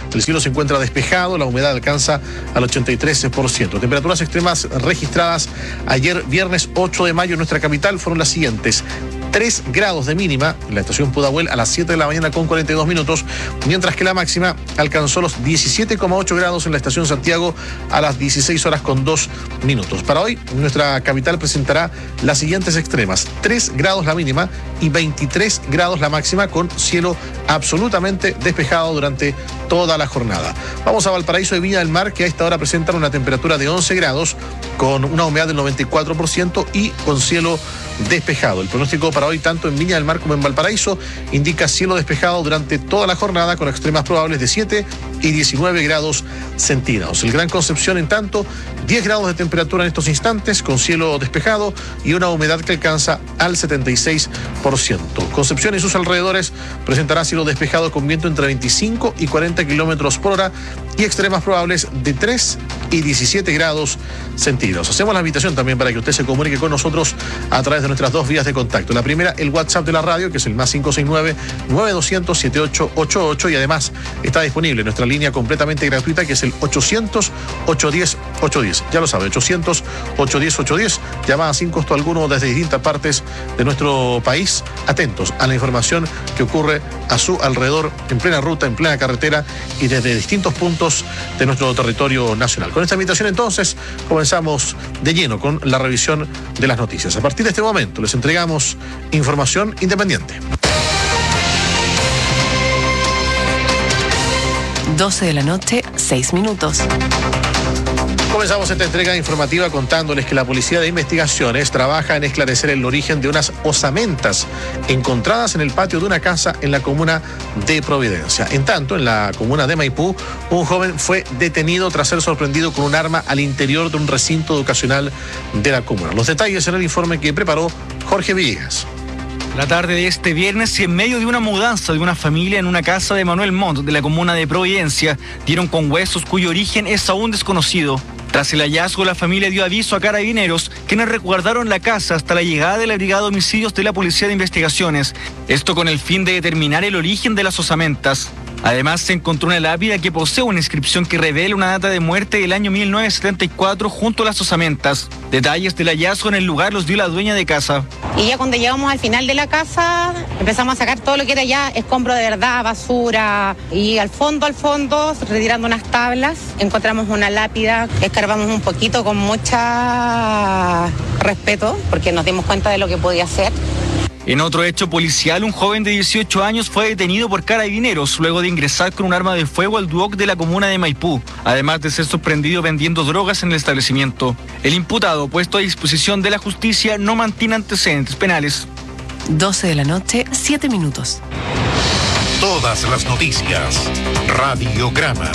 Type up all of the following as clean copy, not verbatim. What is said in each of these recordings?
El cielo se encuentra despejado, la humedad alcanza al 83%. Temperaturas extremas registradas ayer viernes 8 de mayo en nuestra capital fueron las siguientes: 3 grados de mínima en la estación Pudahuel a las 7 de la mañana con 42 minutos, mientras que la máxima alcanzó los 17,8 grados en la estación Santiago a las 16 horas con 2 minutos. Para hoy, nuestra capital presentará las siguientes extremas: 3 grados la mínima y 23 grados la máxima, con cielo absolutamente despejado durante toda la jornada. Vamos a Valparaíso y Viña del Mar, que a esta hora presentan una temperatura de 11 grados, con una humedad del 94% y con cielo despejado. El pronóstico para hoy, tanto en Viña del Mar como en Valparaíso, indica cielo despejado durante toda la jornada, con extremas probables de 7 y 19 grados centígrados. El Gran Concepción, en tanto, 10 grados de temperatura en estos instantes, con cielo despejado y una humedad que alcanza al 76%. Concepción y sus alrededores presentará cielo despejado con viento entre 25 y 40 kilómetros por hora y extremas probables de 3 y 17 grados centígrados. Hacemos la invitación también para que usted se comunique con nosotros a través de nuestras dos vías de contacto. La primera, el WhatsApp de la radio, que es el más 569-9200-7888, y además está disponible nuestra línea completamente gratuita, que es el 800-810-810. Ya lo sabe, 800-810-810, llamada sin costo alguno desde distintas partes de nuestro país, atentos a la información que ocurre a su alrededor, en plena ruta, en plena carretera y desde distintos puntos de nuestro territorio nacional. Con esta invitación, entonces, comenzamos de lleno con la revisión de las noticias. A partir de este momento les entregamos información independiente. 12 de la noche, 6 minutos. Comenzamos esta entrega informativa contándoles que la Policía de Investigaciones trabaja en esclarecer el origen de unas osamentas encontradas en el patio de una casa en la comuna de Providencia. En tanto, en la comuna de Maipú, un joven fue detenido tras ser sorprendido con un arma al interior de un recinto educacional de la comuna. Los detalles en el informe que preparó Jorge Villegas. La tarde de este viernes, y en medio de una mudanza de una familia en una casa de Manuel Montt, de la comuna de Providencia, dieron con huesos cuyo origen es aún desconocido. Tras el hallazgo, la familia dio aviso a Carabineros, quienes resguardaron la casa hasta la llegada de la Brigada de Homicidios de la Policía de Investigaciones. Esto con el fin de determinar el origen de las osamentas. Además, se encontró una lápida que posee una inscripción que revela una data de muerte del año 1974 junto a las osamentas. Detalles del hallazgo en el lugar los dio la dueña de casa. Y ya cuando llegamos al final de la casa, empezamos a sacar todo lo que era ya escombro de verdad, basura. Y al fondo, retirando unas tablas, encontramos una lápida. Escarbamos un poquito con mucho respeto, porque nos dimos cuenta de lo que podía ser. En otro hecho policial, un joven de 18 años fue detenido por Carabineros luego de ingresar con un arma de fuego al Duoc de la comuna de Maipú, además de ser sorprendido vendiendo drogas en el establecimiento. El imputado, puesto a disposición de la justicia, no mantiene antecedentes penales. 12 de la noche, 7 minutos. Todas las noticias. Radiograma.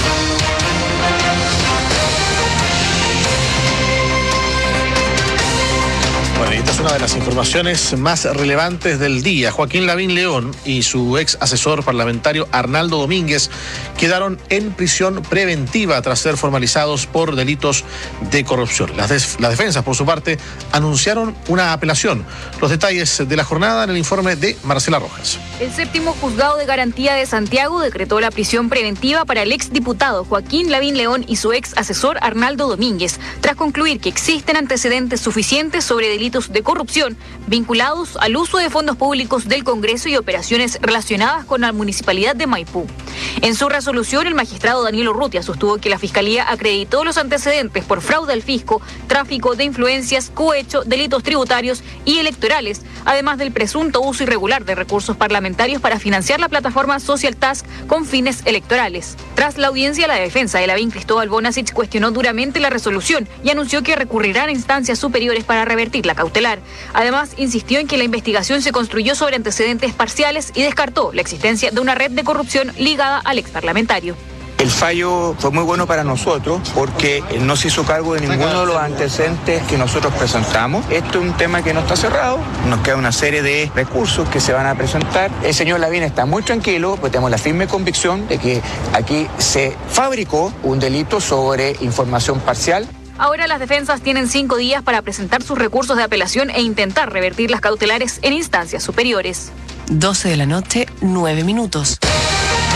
Bueno, y esta es una de las informaciones más relevantes del día. Joaquín Lavín León y su ex asesor parlamentario Arnaldo Domínguez quedaron en prisión preventiva tras ser formalizados por delitos de corrupción. Las defensas, por su parte, anunciaron una apelación. Los detalles de la jornada en el informe de Marcela Rojas. El séptimo juzgado de garantía de Santiago decretó la prisión preventiva para el exdiputado Joaquín Lavín León y su ex asesor Arnaldo Domínguez, tras concluir que existen antecedentes suficientes sobre delitos de corrupción vinculados al uso de fondos públicos del Congreso y operaciones relacionadas con la municipalidad de Maipú. En su resolución, el magistrado Daniel Urrutia sostuvo que la Fiscalía acreditó los antecedentes por fraude al fisco, tráfico de influencias, cohecho, delitos tributarios y electorales, además del presunto uso irregular de recursos parlamentarios para financiar la plataforma Social Task con fines electorales. Tras la audiencia, la defensa de Lavín Cristóbal Bonasich cuestionó duramente la resolución y anunció que recurrirán a instancias superiores para revertir la cautelar. Además, insistió en que la investigación se construyó sobre antecedentes parciales y descartó la existencia de una red de corrupción ligada al exparlamentario. El fallo fue muy bueno para nosotros porque no se hizo cargo de ninguno de los antecedentes que nosotros presentamos. Esto es un tema que no está cerrado, nos queda una serie de recursos que se van a presentar. El señor Lavín está muy tranquilo, pues tenemos la firme convicción de que aquí se fabricó un delito sobre información parcial. Ahora las defensas tienen 5 días para presentar sus recursos de apelación e intentar revertir las cautelares en instancias superiores. 12 de la noche, 9 minutos.